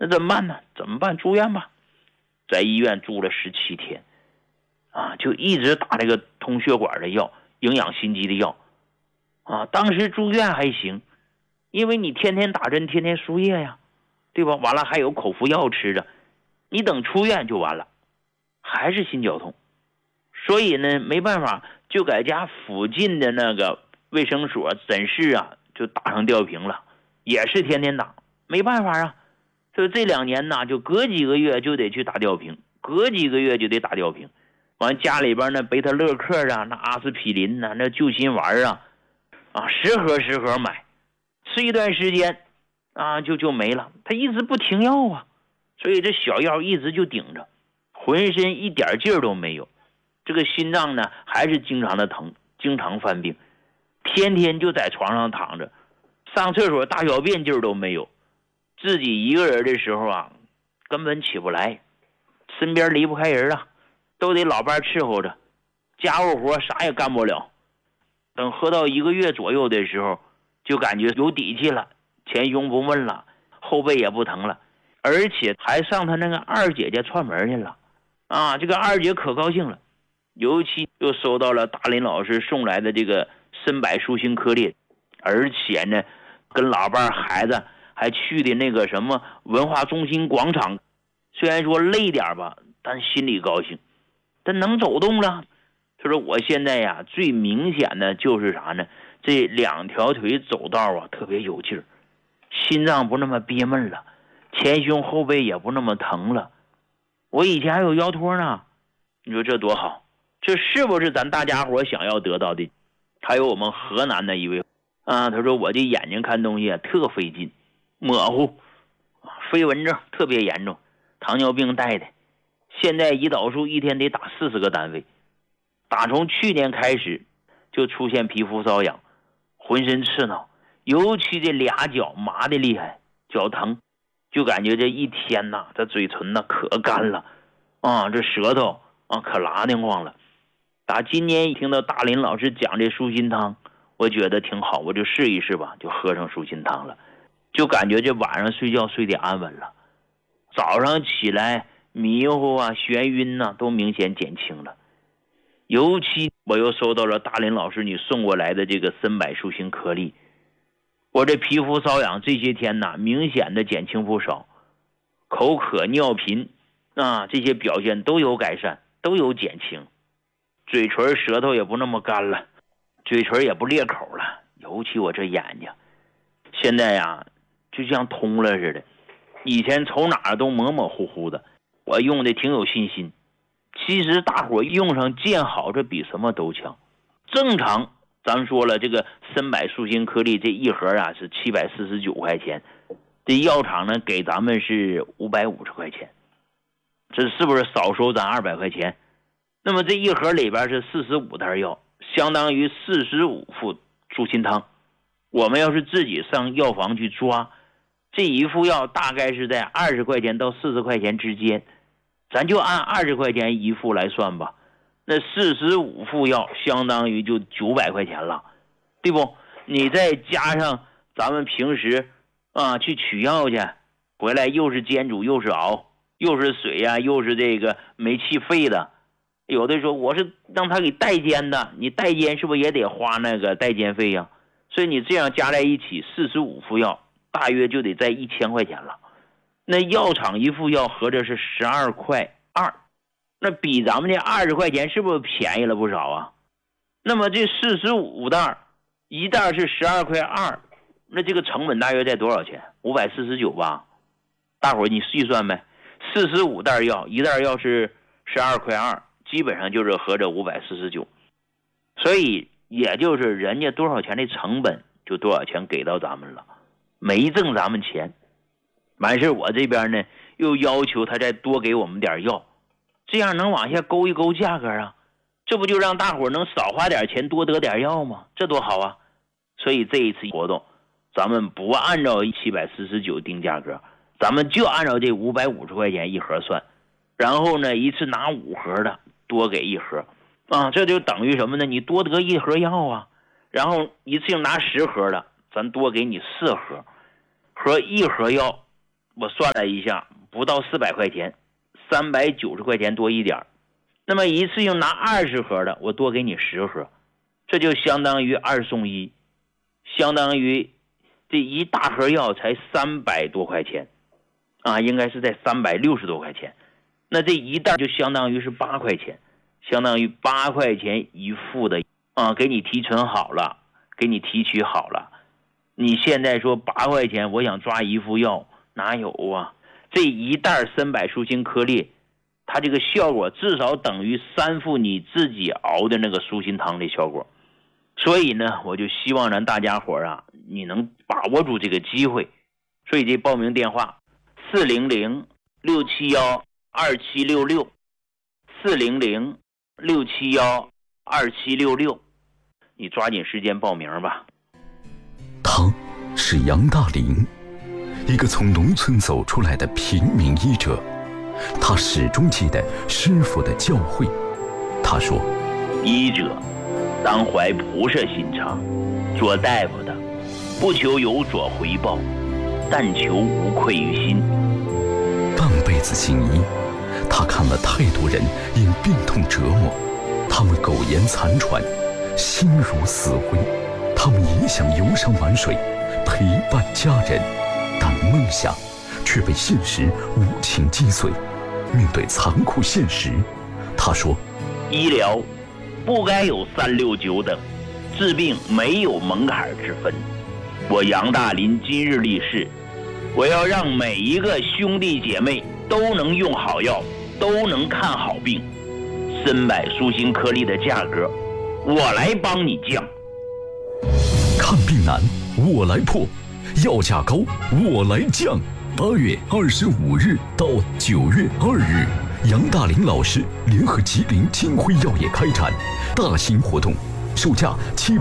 那怎么办呢？怎么办？住院吧。在医院住了17天，就一直打这个通血管的药、营养心肌的药，当时住院还行，因为你天天打针、天天输液呀，对吧？完了还有口服药吃着，你等出院就完了，还是心绞痛。所以呢，没办法，就在家附近的那个卫生所诊室就打上吊瓶了，也是天天打，没办法啊。所以这2年呢，就隔几个月就得去打吊瓶，隔几个月就得打吊瓶。完家里边那贝塔乐克那阿司匹林那救心丸10盒买，吃一段时间就没了。他一直不停药啊，所以这小药一直就顶着，浑身一点劲儿都没有。这个心脏呢还是经常的疼，经常犯病，天天就在床上躺着，上厕所大小便劲儿都没有。自己一个人的时候根本起不来，身边离不开人都得老伴伺候着，家务活啥也干不了。等喝到1个月左右的时候，就感觉有底气了，前胸不闷了，后背也不疼了，而且还上他那个二姐姐串门去了这个二姐可高兴了，尤其又收到了大林老师送来的这个参柏舒心颗粒，而且呢跟老伴孩子还去的那个什么文化中心广场，虽然说累点吧，但心里高兴，但能走动了。他说我现在最明显的就是啥呢？这2条腿走道特别有劲儿，心脏不那么憋闷了，前胸后背也不那么疼了。我以前还有腰托呢，你说这多好，这是不是咱大家伙想要得到的？还有我们河南的一位他说我这眼睛看东西特费劲，模糊，飞蚊症特别严重，糖尿病带的，现在胰岛素一天得打40个单位。打从去年开始就出现皮肤瘙痒，浑身刺挠，尤其这俩脚麻的厉害，脚疼，就感觉这一天这嘴唇可干了这舌头可拉得慌了。打今年一听到大林老师讲这舒心汤，我觉得挺好，我就试一试吧，就喝上舒心汤了，就感觉这晚上睡觉睡得安稳了，早上起来迷糊眩晕都明显减轻了。尤其我又收到了大林老师你送过来的这个参柏舒心颗粒，我这皮肤瘙痒这些天明显的减轻不少，口渴尿频这些表现都有改善，都有减轻，嘴唇舌头也不那么干了，嘴唇也不裂口了，尤其我这眼睛现在就像通了似的，以前瞅哪儿都模模糊糊的，我用的挺有信心。其实大伙用上见好，这比什么都强。正常咱说了，这个参柏舒心颗粒这一盒是749块钱，这药厂呢给咱们是550块钱，这是不是少收咱200块钱？那么这一盒里边是45袋药，相当于45副舒心汤。我们要是自己上药房去抓，这一副药大概是在20块钱到40块钱之间，咱就按20块钱一副来算吧，那45副药相当于就900块钱了，对不？你再加上咱们平时去取药去，回来又是煎煮又是熬，又是水又是这个煤气费的，有的说我是让他给代煎的，你代煎是不是也得花那个代煎费呀？所以你这样加在一起45副药大约就得在1000块钱了。那药厂一副药合着是12块2，那比咱们这20块钱是不是便宜了不少啊？那么这45袋，一袋是12块2，那这个成本大约在多少钱？549吧。大伙儿你细算呗，45袋药，一袋药是12块2，基本上就是合着549。所以也就是人家多少钱的成本就多少钱给到咱们了，没挣咱们钱。完事我这边呢又要求他再多给我们点药，这样能往下勾一勾价格啊，这不就让大伙能少花点钱多得点药吗？这多好啊。所以这一次活动咱们不按照749定价格，咱们就按照这550块钱一盒算，然后呢一次拿5盒的多给一盒这就等于什么呢？你多得一盒药啊，然后一次性拿10盒的咱多给你4盒，和一盒药我算了一下，不到400块钱，390块钱多一点。那么一次性拿20盒的，我多给你10盒，这就相当于2送1，相当于这一大盒药才300多块钱啊，应该是在360多块钱。那这一袋就相当于是8块钱，相当于8块钱一副的啊，给你提纯好了，给你提取好了。你现在说8块钱，我想抓一副药，哪有啊？这一袋参柏舒心颗粒，它这个效果至少等于3副你自己熬的那个舒心汤的效果。所以呢，我就希望咱大家伙啊，你能把握住这个机会。所以这报名电话400-671-2766，400-671-2766，你抓紧时间报名吧。 他是杨大林，一个从农村走出来的平民医者。他始终记得师父的教诲。他说， 医者当怀菩萨心肠，做大夫的不求有所回报，但求无愧于心。 半辈子行医，他看了太多人因病痛折磨，他们苟延残喘，心如死灰。他们也想游山玩水，陪伴家人，但梦想却被现实无情击碎。面对残酷现实，他说， 医疗不该有369等，治病没有门槛之分。我杨大林今日立誓，我要让每一个兄弟姐妹都能用好药，都能看好病。参柏舒心颗粒的价格，我来帮你降。 看病难，我来破；药价高，我来降。8月25日到9月2日，杨大林老师联合吉林金辉药业开展大型活动，售价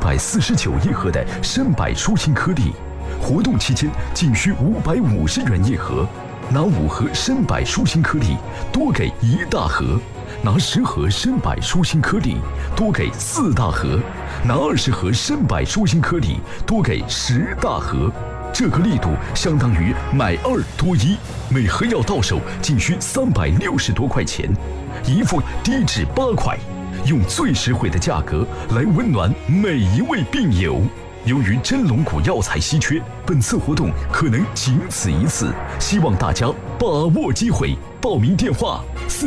749一盒的参柏舒心颗粒，活动期间仅需550元一盒，拿5盒参柏舒心颗粒多给1大盒，拿10盒参柏舒心颗粒多给4大盒，拿20盒参柏舒心颗粒多给10大盒。这个力度相当于买2多1，每盒药到手仅需360多块钱，一副低至8块，用最实惠的价格来温暖每一位病友。由于真龙骨药材稀缺，本次活动可能仅此一次，希望大家把握机会。报名电话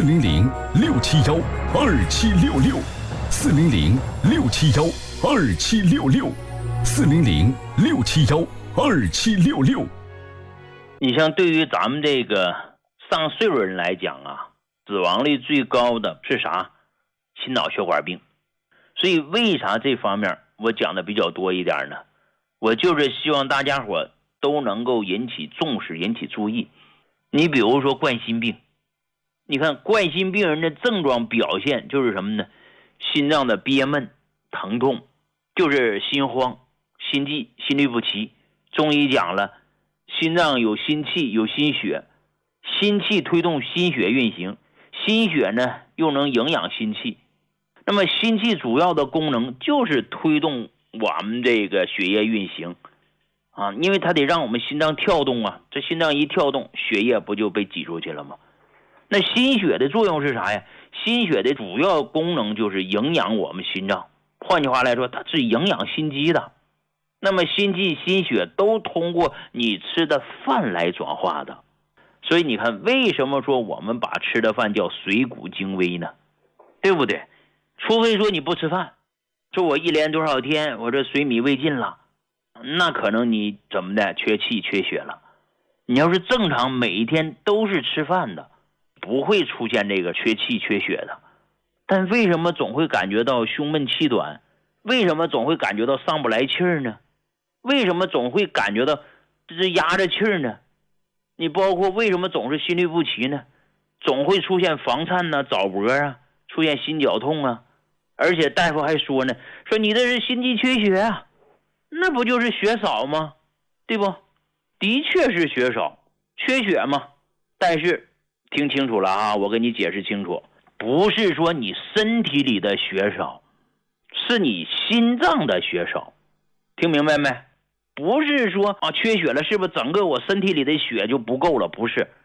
：400-671-2766，400-671-2766，400-671-2766。 你像对于咱们这个上岁数人来讲啊，死亡率最高的是啥？心脑血管病。所以为啥这方面我讲的比较多一点呢？我就是希望大家伙都能够引起重视，引起注意。你比如说冠心病，你看冠心病人的症状表现就是什么呢？心脏的憋闷、疼痛，就是心慌、心悸、心律不齐。中医讲了，心脏有心气，有心血，心气推动心血运行，心血呢又能营养心气。那么心气主要的功能就是推动我们这个血液运行啊，因为它得让我们心脏跳动啊，这心脏一跳动，血液不就被挤出去了吗？那心血的作用是啥呀？心血的主要功能就是营养我们心脏，换句话来说，它是营养心肌的。那么心气、心血都通过你吃的饭来转化的。所以你看，为什么说我们把吃的饭叫水谷精微呢？对不对？除非说你不吃饭，说我一连多少天我这水米未进了，那可能你怎么的缺气缺血了。你要是正常每一天都是吃饭的，不会出现这个缺气缺血的。但为什么总会感觉到胸闷气短？为什么总会感觉到上不来气儿呢？为什么总会感觉到这是压着气儿呢？你包括为什么总是心律不齐呢？总会出现房颤呢、早搏啊，出现心绞痛啊。而且大夫还说呢，说你这是心肌缺血啊，那不就是血少吗？对不？的确是血少，缺血嘛。但是听清楚了啊，我跟你解释清楚，不是说你身体里的血少，是你心脏的血少。听明白没？ 不是说缺血了是不是整个我身体里的血就不够了？不是，